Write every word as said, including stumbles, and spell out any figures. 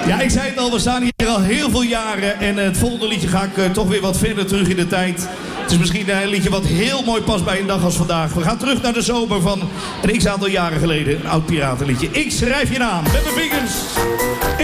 Ja, ik zei het al, we staan hier al heel veel jaren. En het volgende liedje ga ik uh, toch weer wat verder terug in de tijd. Het is misschien een liedje wat heel mooi past bij een dag als vandaag. We gaan terug naar de zomer van een x-aantal jaren geleden. Een oud piratenliedje. Ik schrijf je naam met mijn vingers.